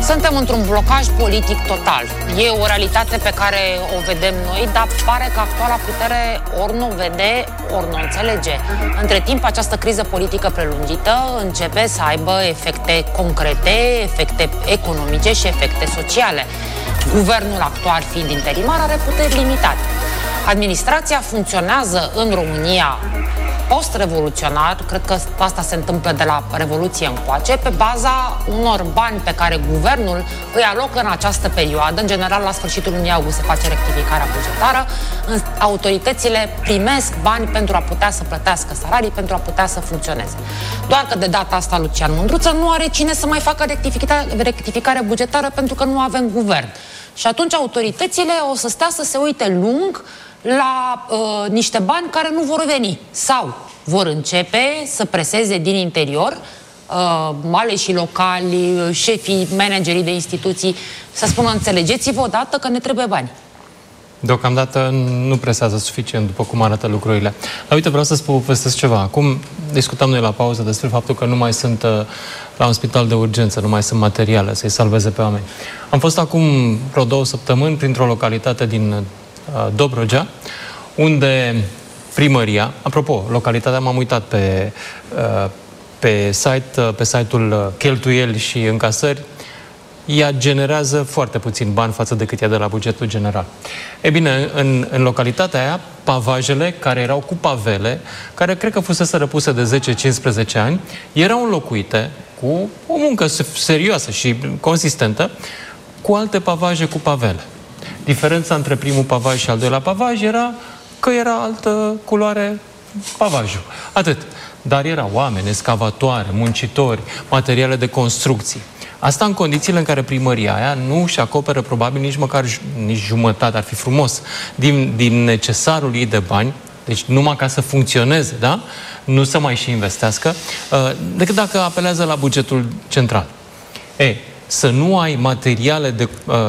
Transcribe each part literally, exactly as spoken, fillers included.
Suntem într-un blocaj politic total. E o realitate pe care o vedem noi, dar pare că actuala putere ori nu vede, ori nu înțelege. Între timp, această criză politică prelungită începe să aibă efecte concrete, efecte economice și efecte sociale. Guvernul actual, fiind interimar, are puteri limitate. Administrația funcționează în România post-revoluționar, cred că asta se întâmplă de la Revoluție încoace, pe baza unor bani pe care guvernul îi alocă în această perioadă. În general, la sfârșitul lunii august se face rectificarea bugetară. Autoritățile primesc bani pentru a putea să plătească salarii, pentru a putea să funcționeze. Doar că de data asta Lucian Mândruță nu are cine să mai facă rectificare bugetară pentru că nu avem guvern. Și atunci autoritățile o să stea să se uite lung la uh, niște bani care nu vor veni sau vor începe să preseze din interior uh, aleșii locali, șefii, managerii de instituții, să spună înțelegeți-vă odată că ne trebuie bani. Deocamdată nu presează suficient, după cum arată lucrurile. Dar uite, vreau să-ți povestesc ceva. Acum discutam noi la pauză despre faptul că nu mai sunt uh, la un spital de urgență, nu mai sunt materiale să-i salveze pe oameni. Am fost acum vreo două săptămâni printr-o localitate din uh, Dobrogea, unde primăria, apropo, localitatea, m-am uitat pe, uh, pe site, uh, pe site-ul uh, cheltuieli și încasări, ea generează foarte puțin bani față de cât ia de la bugetul general. E bine, în, în localitatea aia, pavajele care erau cu pavele, care cred că fusese răpuse de zece cincisprezece ani, erau înlocuite cu o muncă serioasă și consistentă, cu alte pavaje cu pavele. Diferența între primul pavaj și al doilea pavaj era că era altă culoare pavajul. Atât. Dar erau oameni, excavatoare, muncitori, materiale de construcții. Asta în condițiile în care primăria aia nu își acoperă probabil nici măcar nici jumătate, ar fi frumos, din, din necesarul ei de bani, deci numai ca să funcționeze, da? Nu să mai și investească, decât dacă apelează la bugetul central. Ei, să nu ai materiale de,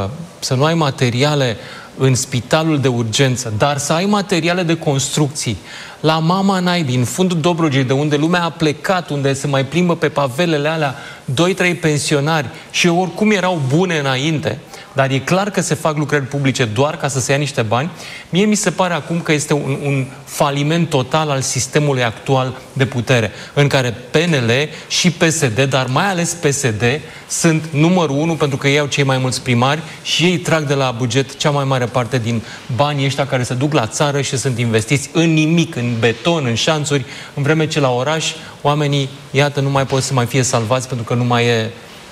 să nu ai materiale în spitalul de urgență, dar să ai materiale de construcții la mama naibii, în fundul Dobrogei, de unde lumea a plecat, unde se mai plimbă pe pavelele alea doi trei pensionari și oricum erau bune înainte, dar e clar că se fac lucrări publice doar ca să se ia niște bani. Mie mi se pare acum că este un, un faliment total al sistemului actual de putere, în care P N L și P S D, dar mai ales P S D, sunt numărul unu pentru că ei au cei mai mulți primari și ei trag de la buget cea mai mare parte din banii ăștia care se duc la țară și sunt investiți în nimic, în beton, în șanțuri, în vreme ce la oraș oamenii, iată, nu mai pot să mai fie salvați pentru că nu mai e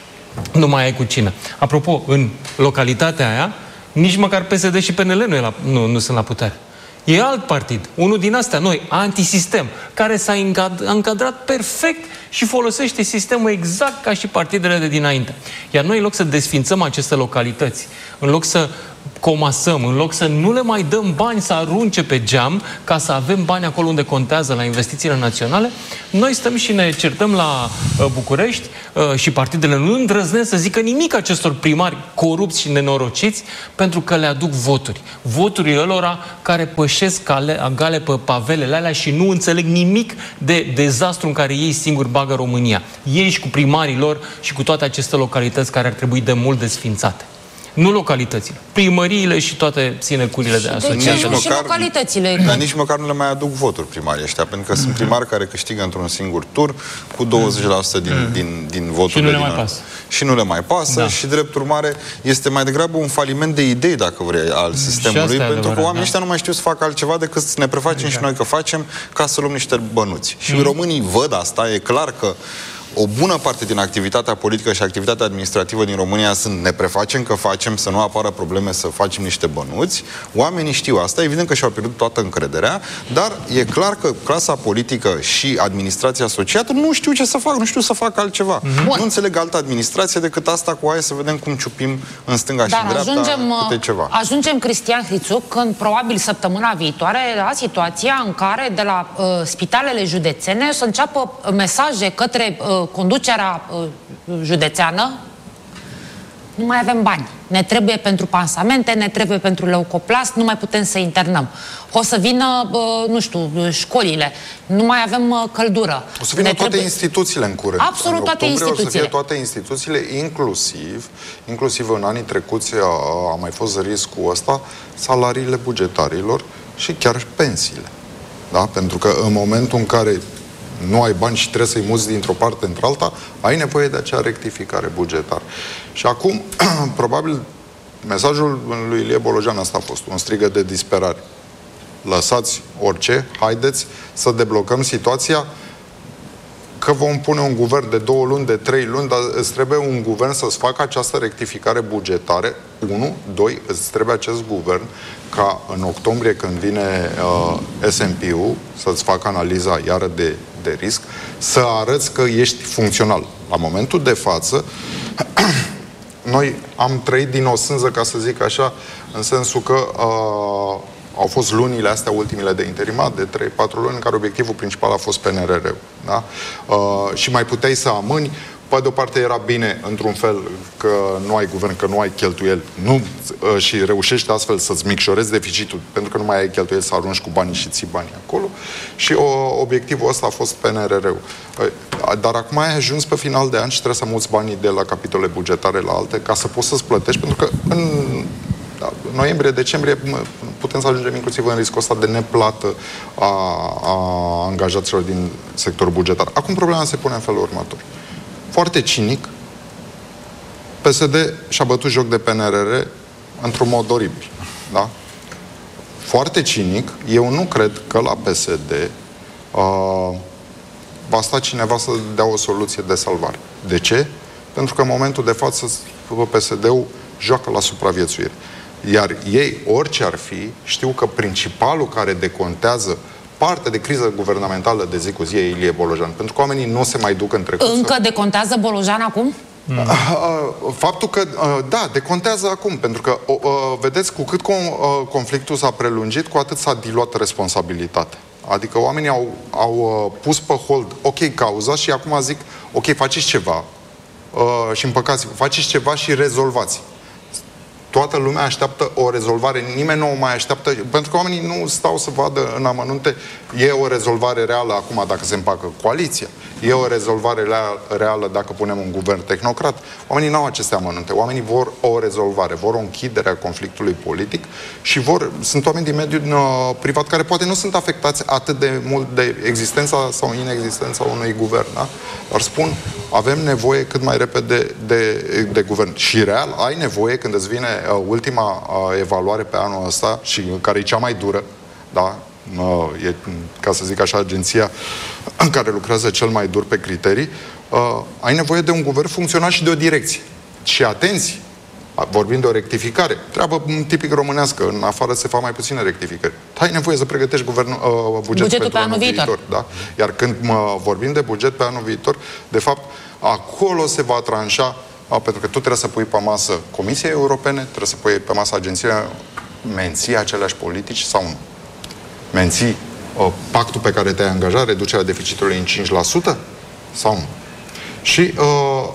nu mai ai cu cine. Apropo, în localitatea aia, nici măcar P S D și P N L nu, e la, nu, nu sunt la putere. E alt partid, unul din astea noi, antisistem, care s-a încadrat perfect și folosește sistemul exact ca și partidele de dinainte. Iar noi, în loc să desfințăm aceste localități, în loc să comasăm, în loc să nu le mai dăm bani să arunce pe geam ca să avem bani acolo unde contează la investițiile naționale, noi stăm și ne certăm la uh, București uh, și partidele nu îndrăznesc să zică nimic acestor primari corupți și nenorociți pentru că le aduc voturi. Voturile lor care pășesc cale, gale pe pavelele alea și nu înțeleg nimic de dezastru în care ei singuri bagă România. Ei și cu primarii lor și cu toate aceste localități care ar trebui de mult desfințate. Nu localitățile, primăriile și toate sinecurile de asociații. Și localitățile. Dar nici măcar nu le mai aduc voturi primarii ăștia, pentru că sunt primari care câștigă într-un singur tur cu douăzeci la sută din, din, din voturile. Și nu le mai pasă. Și nu le mai pasă da. Și, drept urmare, este mai degrabă un faliment de idei, dacă vrei, al sistemului, pentru că oamenii ăștia da. nu mai știu să facă altceva decât să ne prefacem exact. Și noi că facem ca să luăm niște bănuți. Și mm. românii văd asta, e clar că o bună parte din activitatea politică și activitatea administrativă din România sunt ne prefacem că facem, să nu apară probleme, să facem niște bănuți. Oamenii știu asta, evident că și-au pierdut toată încrederea, dar e clar că clasa politică și administrația asociată nu știu ce să facă, nu știu să facă altceva. Mm-hmm. Nu înțeleg altă administrație decât asta cu aia să vedem cum ciupim în stânga dar și în dreapta ajungem, câte ceva. Ajungem, Cristian Hrițuc, când probabil săptămâna viitoare la situația în care de la uh, spitalele județene să înceapă mesaje către uh, conducerea uh, județeană, nu mai avem bani. ne trebuie pentru pansamente, ne trebuie pentru leucoplast, nu mai putem să internăm. O să vină, nu știu, școlile, nu mai avem căldură. O să vină ne toate trebuie... instituțiile în curând. Absolut, în toate instituțiile. O să fie toate instituțiile, inclusiv, inclusiv în anii trecuți a, a mai fost riscul ăsta, salariile bugetarilor și chiar pensiile. Da? Pentru că în momentul în care nu ai bani și trebuie să-i muți dintr-o parte într-alta, ai nevoie de acea rectificare bugetară. Și acum, probabil, mesajul lui Ilie Bolojan asta a fost un strigăt de disperare. Lăsați orice, haideți să deblocăm situația, că vom pune un guvern de două luni, de trei luni, dar îți trebuie un guvern să-ți facă această rectificare bugetară. Unu, doi, îți trebuie acest guvern ca în octombrie, când vine uh, S and P-ul, să-ți facă analiza iară de, de risc, să arăți că ești funcțional. La momentul de față, noi am trăit din o sânză, ca să zic așa, în sensul că uh, au fost lunile astea, ultimile de interimat, de trei patru luni, în care obiectivul principal a fost P N R R-ul. Da? Uh, și mai puteai să amâni. Pe de o parte era bine, într-un fel, că nu ai guvern, că nu ai cheltuieli, nu, uh, și reușești astfel să-ți micșorezi deficitul, pentru că nu mai ai cheltuieli, să arunci cu banii și ții banii acolo. Și uh, obiectivul ăsta a fost P N R R-ul. Uh, dar acum ai ajuns pe final de an și trebuie să muți banii de la capitole bugetare la alte, ca să poți să-ți plătești, pentru că în da, noiembrie, decembrie putem să ajungem inclusiv în riscul ăsta de neplată a, a angajaților din sectorul bugetar. Acum problema se pune în felul următor. Foarte cinic, P S D și-a bătut joc de P N R R într-un mod oribil. Da? Foarte cinic, eu nu cred că la P S D uh, va sta cineva să dea o soluție de salvare. De ce? Pentru că în momentul de față P S D-ul joacă la supraviețuire. Iar ei, orice ar fi, știu că principalul care decontează parte de criză guvernamentală de zi cu zi e Ilie Bolojan. Pentru că oamenii nu se mai duc în trecut. Încă să... decontează Bolojan acum? Mm. Faptul că, da, decontează acum. Pentru că, vedeți, cu cât conflictul s-a prelungit, cu atât s-a diluat responsabilitatea. Adică oamenii au, au pus pe hold, ok, cauza, și acum zic, ok, faceți ceva și împăcați, faceți ceva și rezolvați. Toată lumea așteaptă o rezolvare, nimeni nu o mai așteaptă, pentru că oamenii nu stau să vadă în amănunte, e o rezolvare reală acum dacă se împacă coaliția, e o rezolvare reală dacă punem un guvern tehnocrat. Oamenii nu au aceste amănunte, oamenii vor o rezolvare, vor o închidere a conflictului politic și vor, sunt oameni din mediul uh, privat care poate nu sunt afectați atât de mult de existența sau inexistența unui guvern, da? Dar spun, avem nevoie cât mai repede de, de guvern. Și real, ai nevoie când îți vine uh, ultima uh, evaluare pe anul ăsta, și care e cea mai dură, da? Uh, e, ca să zic așa, agenția în care lucrează cel mai dur pe criterii, uh, ai nevoie de un guvern funcțional și de o direcție. Și atenție, vorbim de o rectificare, treabă tipic românească, în afară se fac mai puține rectificări. Ai nevoie să pregătești guvernul, uh, bugetul, bugetul pentru anul viitor. viitor da? Iar când mă, vorbim de buget pe anul viitor, de fapt, acolo se va tranșa, uh, pentru că tu trebuie să pui pe masă Comisiei Europene, trebuie să pui pe masă agenția, menții aceleași politici sau nu? Menții uh, pactul pe care te-ai angajat, reducerea deficitului în cinci la sută sau nu? Și uh,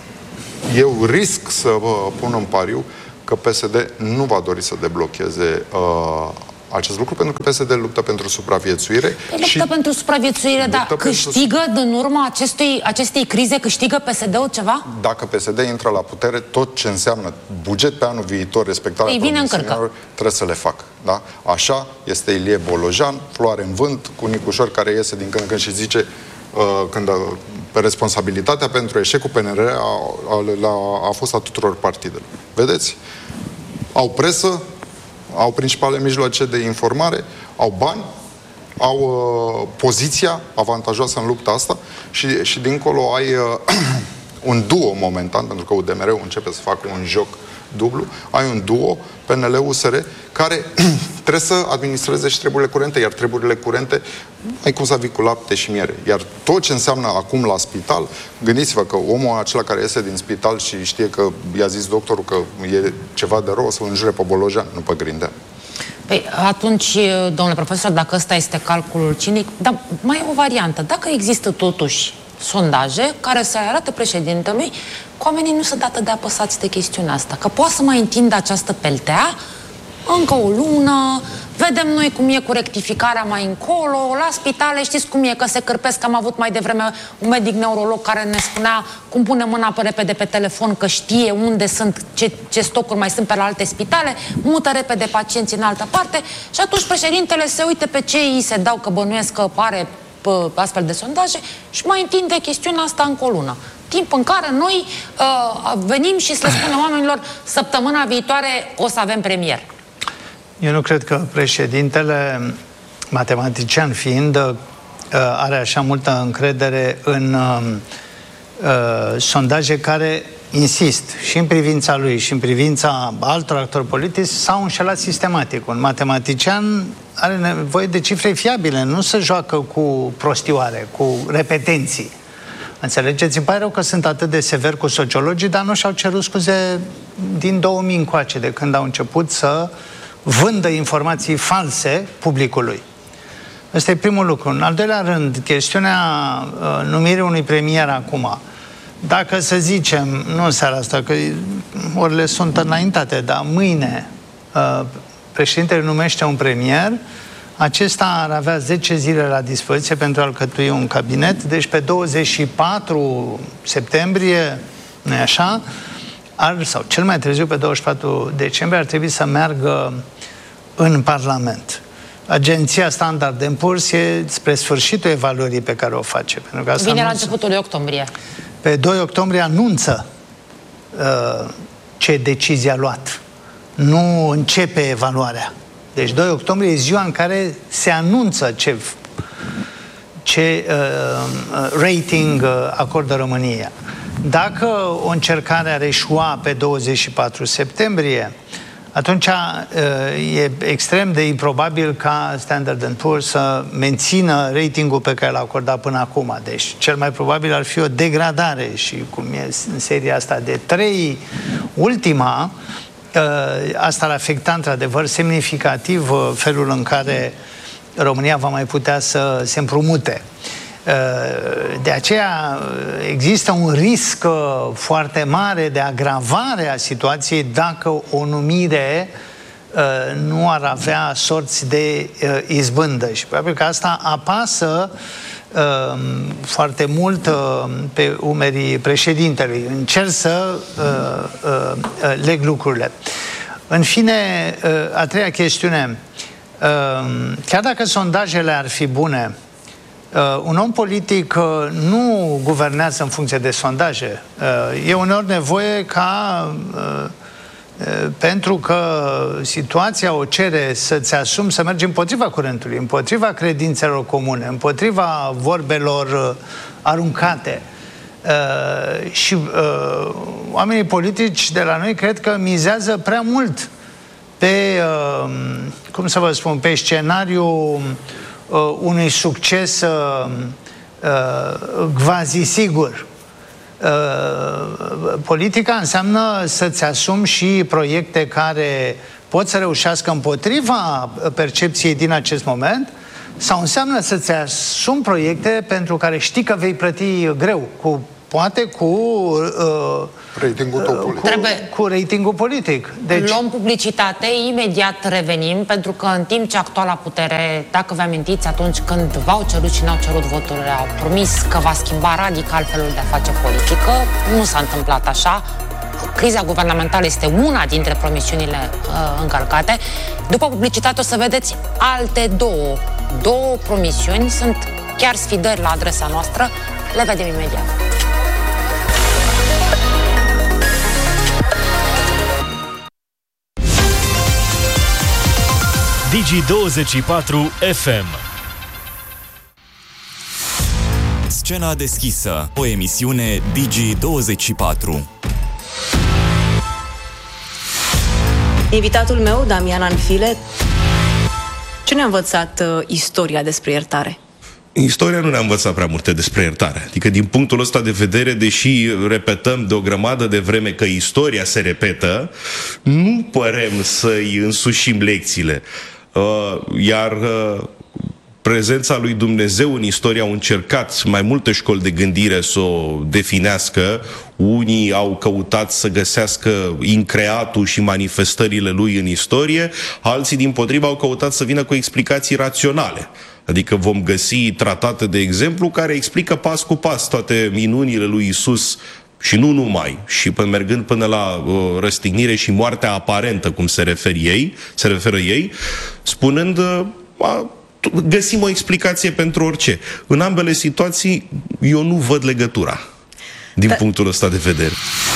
eu risc să vă pun în pariu că P S D nu va dori să deblocheze uh, acest lucru, pentru că P S D luptă pentru supraviețuire. Luptă și pentru supraviețuire, dar câștigă pentru... din urma acestui, acestei crize, câștigă P S D-ul ceva? Dacă P S D intră la putere, tot ce înseamnă buget pe anul viitor, respectarea promisiunilor, trebuie să le facă. Da? Așa este Ilie Bolojan, floare în vânt, cu Nicușor care iese din când în când și zice uh, când a, pe responsabilitatea pentru eșecul P N R a, a, a, a fost a tuturor partidelor. Vedeți? Au presă, au principale mijloace de informare, au bani, au uh, poziția avantajoasă în lupta asta și, și dincolo ai uh, un duo momentan, pentru că U D M R-ul începe să facă un joc dublu, ai un duo, P N L-U S R, care trebuie să administreze și treburile curente, iar treburile curente ai cum să vii cu lapte și miere. Iar tot ce înseamnă acum la spital, gândiți-vă că omul acela care iese din spital și știe că i-a zis doctorul că e ceva de rău, o să-l înjure pe Bolojan, nu pe Grindean. Păi atunci, domnule profesor, dacă ăsta este calculul cinic, dar mai e o variantă. Dacă există totuși sondaje care să arate președintelui că oamenii nu sunt atât de apăsați de chestiunea asta, că poate să mai întindă această peltea încă o lună, vedem noi cum e cu rectificarea mai încolo, la spitale știți cum e, că se cârpesc. Am avut mai devreme un medic neurolog care ne spunea cum pune mâna pe repede pe telefon, că știe unde sunt, ce, ce stocuri mai sunt pe la alte spitale, mută repede pacienții în altă parte și atunci președintele se uite pe ce îi se dau, că bănuiesc că pare pe astfel de sondaje și mai întinde chestiunea asta încă o lună. Timp în care noi uh, venim și să le spunem oamenilor săptămâna viitoare o să avem premier. Eu nu cred că președintele, matematician fiind, are așa multă încredere în uh, sondaje care, insist, și în privința lui și în privința altor actori politici, s-au înșelat sistematic. Un matematician are nevoie de cifre fiabile, nu se joacă cu prostioare, cu repetenții. Înțelegeți? Îmi pare rău că sunt atât de sever cu sociologii, dar nu și-au cerut scuze din două mii încoace, de când au început să vândă informații false publicului. Ăsta e primul lucru. În al doilea rând, chestiunea uh, numirii unui premier acum. Dacă să zicem, nu în seara asta, că orele sunt înaintate, dar mâine uh, președintele numește un premier, acesta ar avea zece zile la dispoziție pentru a alcătui un cabinet, deci pe douăzeci și patru septembrie, nu-i așa, ar, sau cel mai târziu pe douăzeci și patru decembrie ar trebui să meargă în Parlament. Agenția Standard and Poor's e spre sfârșitul evaluării pe care o face. Pentru că asta vine la începutul lui octombrie. Pe doi octombrie anunță uh, ce decizie a luat. Nu începe evaluarea. Deci doi octombrie e ziua în care se anunță ce, ce uh, rating uh, acordă România. Dacă o încercare ar eșua pe douăzeci și patru septembrie, atunci e extrem de improbabil ca Standard and Poor's să mențină ratingul pe care l-a acordat până acum. Deci cel mai probabil ar fi o degradare și cum e în seria asta de trei, ultima, asta ar afecta într-adevăr semnificativ felul în care România va mai putea să se împrumute. De aceea există un risc foarte mare de agravare a situației dacă o numire nu ar avea sorți de izbândă. Și probabil că asta apasă foarte mult pe umerii președintelui. Încerc să leg lucrurile. În fine, a treia chestiune. Chiar dacă sondajele ar fi bune, Uh, un om politic uh, nu guvernează în funcție de sondaje. Uh, e uneori nevoie ca, uh, uh, pentru că situația o cere să-ți asumi să mergi împotriva curentului, împotriva credințelor comune, împotriva vorbelor uh, aruncate. Uh, și uh, oamenii politici de la noi cred că mizează prea mult pe, uh, cum să vă spun, pe scenariul Uh, unui succes uh, uh, quasi sigur. Uh, politica înseamnă să-ți asumi și proiecte care pot să reușească împotriva percepției din acest moment, sau înseamnă să-ți asumi proiecte pentru care știi că vei plăti greu, cu, poate cu uh, ratingul tău politic. Cu, Trebuie... cu ratingul politic. Deci... Luăm publicitate, imediat revenim, pentru că în timp ce actuala putere, dacă vă amintiți, atunci când v-au cerut și n-au cerut voturile, au promis că va schimba radical felul de a face politică. Nu s-a întâmplat așa. Criza guvernamentală este una dintre promisiunile uh, încălcate. După publicitate o să vedeți alte două. Două promisiuni, sunt chiar sfidări la adresa noastră. Le vedem imediat. Digi douăzeci și patru F M. Scena deschisă, o emisiune Digi douăzeci și patru. Invitatul meu, Damian Anfile, ce ne-a învățat uh, istoria despre iertare? Istoria nu ne-a învățat prea multe despre iertare. Adică din punctul ăsta de vedere, deși repetăm de o grămadă de vreme că istoria se repetă, nu părem să-i însușim lecțiile. Uh, iar uh, prezența lui Dumnezeu în istorie au încercat mai multe școli de gândire să o definească. Unii au căutat să găsească increatul și manifestările lui în istorie, alții dimpotrivă au căutat să vină cu explicații raționale. Adică vom găsi tratate, de exemplu, care explică pas cu pas toate minunile lui Isus și nu numai, și până, mergând până la uh, răstignire și moartea aparentă, cum se referă ei, se referă ei, spunând uh, găsim o explicație pentru orice. În ambele situații eu nu văd legătura din da. punctul ăsta de vedere.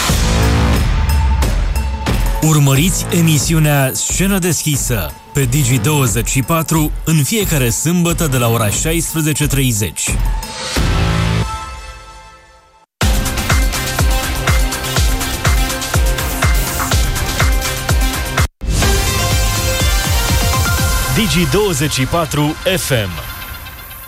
Urmăriți emisiunea Scenă deschisă pe Digi douăzeci și patru în fiecare sâmbătă de la ora șaisprezece treizeci. Digi douăzeci și patru F M